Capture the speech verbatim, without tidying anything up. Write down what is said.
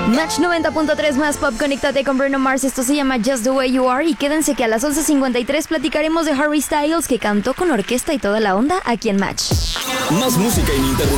Match noventa punto tres más pop, conéctate con Bruno Mars. Esto se llama Just the Way You Are. Y quédense que a las once cincuenta y tres platicaremos de Harry Styles, que cantó con orquesta y toda la onda aquí en Match. Más música ininterrumpida.